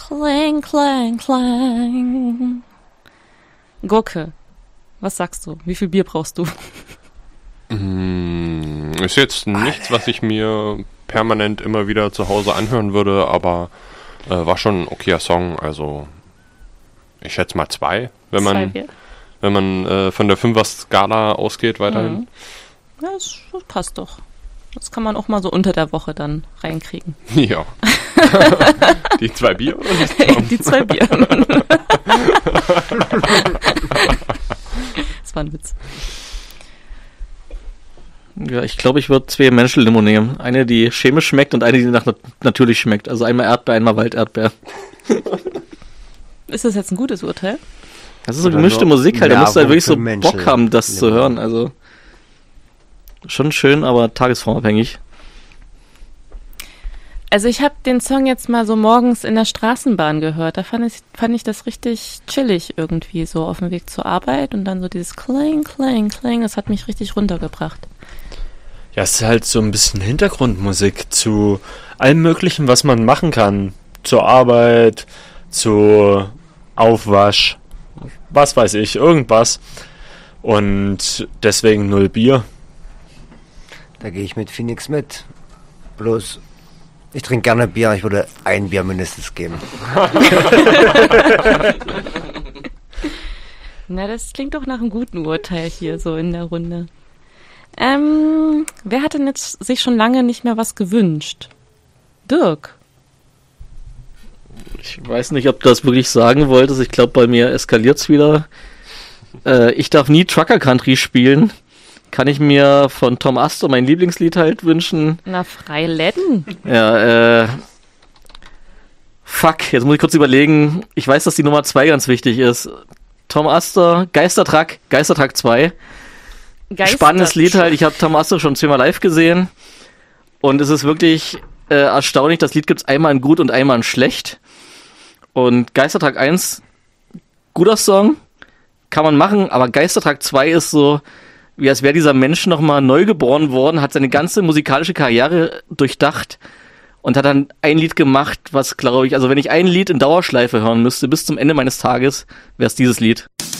Klang, klang, klang. Gurke, was sagst du? Wie viel Bier brauchst du? Ist jetzt nichts, was ich mir permanent immer wieder zu Hause anhören würde, aber war schon ein okayer Song. Also ich schätze mal 2, wenn man von der 5er-Skala ausgeht weiterhin. Ja, das passt doch. Das kann man auch mal so unter der Woche dann reinkriegen. Ja. Die 2 Bier? Oder die 2 Bier. Das war ein Witz. Ja, ich glaube, ich würde 2 Menschellimo nehmen. Eine, die chemisch schmeckt und eine, die natürlich schmeckt. Also einmal Erdbeer, einmal Walderdbeer. Ist das jetzt ein gutes Urteil? Das ist so gemischte Musik halt. Da musst du halt wirklich so Bock haben, das zu hören. Also schon schön, aber tagesformabhängig. Also ich habe den Song jetzt mal so morgens in der Straßenbahn gehört. Da fand ich das richtig chillig irgendwie, so auf dem Weg zur Arbeit. Und dann so dieses Klang, Klang, Klang, das hat mich richtig runtergebracht. Ja, es ist halt so ein bisschen Hintergrundmusik zu allem Möglichen, was man machen kann. Zur Arbeit, zu Aufwasch, was weiß ich, irgendwas. Und deswegen 0 Bier. Da gehe ich mit Phoenix mit. Bloß, ich trinke gerne Bier, ich würde 1 Bier mindestens geben. Na, das klingt doch nach einem guten Urteil hier so in der Runde. Wer hat denn jetzt sich schon lange nicht mehr was gewünscht? Dirk. Ich weiß nicht, ob du das wirklich sagen wolltest. Ich glaube, bei mir eskaliert's wieder. Ich darf nie Trucker Country spielen. Kann ich mir von Tom Astor mein Lieblingslied halt wünschen? Na, Freiletten. Ja, fuck, jetzt muss ich kurz überlegen. Ich weiß, dass die Nummer 2 ganz wichtig ist. Tom Astor, Geistertruck 2. Spannendes Lied halt. Ich habe Tom Astor schon 2-mal live gesehen. Und es ist wirklich erstaunlich. Das Lied gibt's einmal in gut und einmal in schlecht. Und Geistertruck 1, guter Song, kann man machen. Aber Geistertruck 2 ist so, wie als wäre dieser Mensch nochmal neu geboren worden, hat seine ganze musikalische Karriere durchdacht und hat dann ein Lied gemacht, was, glaube ich, also wenn ich ein Lied in Dauerschleife hören müsste bis zum Ende meines Tages, wäre es dieses Lied.